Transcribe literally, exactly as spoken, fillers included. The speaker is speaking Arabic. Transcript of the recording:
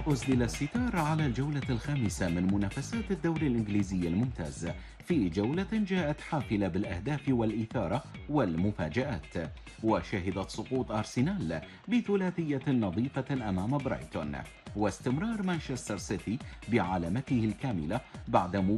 أسدل الستار على الجولة الخامسة من منافسات الدوري الإنجليزي الممتاز، في جولة جاءت حافلة بالأهداف والإثارة والمفاجآت، وشهدت سقوط أرسنال بثلاثية نظيفة أمام برايتون، واستمرار مانشستر سيتي بعلامته الكاملة بعد